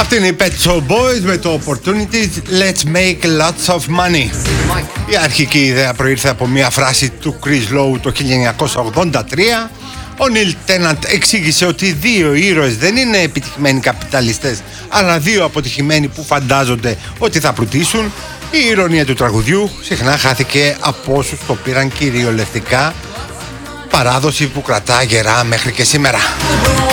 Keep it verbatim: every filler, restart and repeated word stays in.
Αυτή είναι η Pet Shop Boys με το Opportunities. Let's make lots of money. Η αρχική ιδέα προήρθε από μια φράση του Chris Lowe το χίλια εννιακόσια ογδόντα τρία. Ο Neil Tennant εξήγησε ότι δύο ήρωες δεν είναι επιτυχημένοι καπιταλιστές, αλλά δύο αποτυχημένοι που φαντάζονται ότι θα πλουτίσουν. Η ηρωνία του τραγουδιού συχνά χάθηκε από όσους το πήραν κυριολεκτικά, παράδοση που κρατά γερά μέχρι και σήμερα.